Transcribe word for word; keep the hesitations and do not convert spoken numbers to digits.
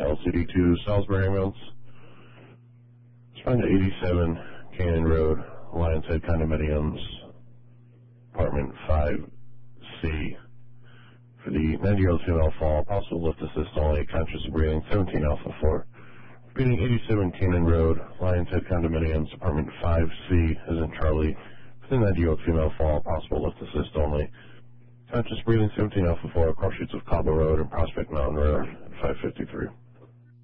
L C D two Salisbury ambulance. Respond to eighty-seven Canyon Road, Lions Head Condominiums, apartment five C. For the ninety-year-old female fall, possible lift assist only, conscious of breathing, seventeen Alpha four. Repeating eighty-seven Canyon Road, Lions Head Condominiums, apartment five C, as in Charlie. For the ninety-year-old female fall, possible lift assist only. Conscious breathing, seventeen Alpha four, cross streets of Cabo Road and Prospect Mountain Road, five fifty-three.